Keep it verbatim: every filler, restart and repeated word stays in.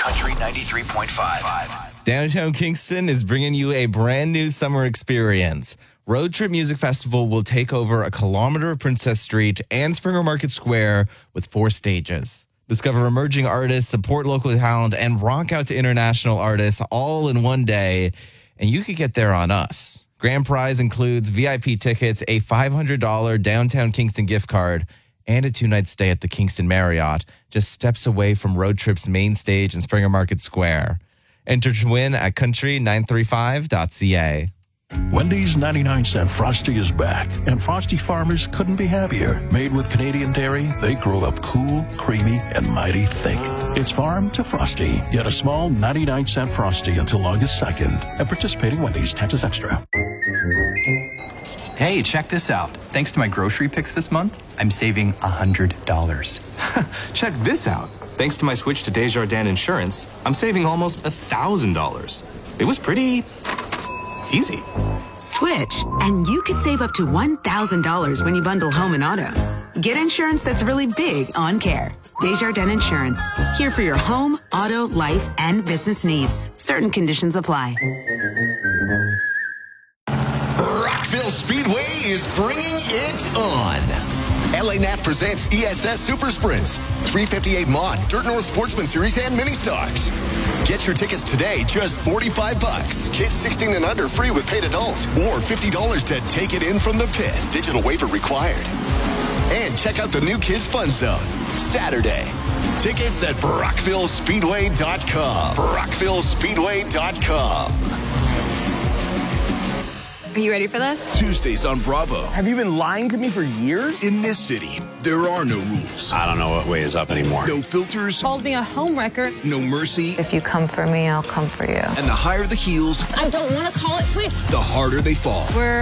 Country ninety-three point five. Downtown Kingston is bringing you a brand new summer experience. Road Trip Music Festival will take over a kilometer of Princess Street and Springer Market Square with four stages. Discover emerging artists, support local talent, and rock out to international artists all in one day. And you could get there on us. Grand prize includes V I P tickets, a five hundred dollars downtown Kingston gift card, and a two-night stay at the Kingston Marriott, just steps away from Road Trip's main stage in Springer Market Square. Enter to win at country nine three five dot c a. Wendy's ninety-nine cent Frosty is back, and Frosty farmers couldn't be happier. Made with Canadian dairy, they grow up cool, creamy, and mighty thick. It's farm to Frosty. Get a small ninety-nine cent Frosty until August second at participating Wendy's. Taxes extra. Hey, check this out. Thanks to my grocery picks this month, I'm saving one hundred dollars. Check this out. Thanks to my switch to Desjardins Insurance, I'm saving almost one thousand dollars. It was pretty easy. Switch, and you could save up to one thousand dollars when you bundle home and auto. Get insurance that's really big on care. Desjardins Insurance, here for your home, auto, life, and business needs. Certain conditions apply. Rockville Speedway is bringing it on. L A N A T presents E S S Super Sprints, three fifty-eight Mod, Dirt North Sportsman Series, and Mini Stocks. Get your tickets today, just forty-five bucks. Kids sixteen and under free with paid adult, or fifty dollars to take it in from the pit. Digital waiver required. And check out the new Kids Fun Zone, Saturday. Tickets at brockville speedway dot com. brockville speedway dot com. Are you ready for this? Tuesdays on Bravo. Have you been lying to me for years? In this city, there are no rules. I don't know what way is up anymore. No filters. Called me a homewrecker. No mercy. If you come for me, I'll come for you. And the higher the heels, I don't want to call it quits. the harder they fall. We're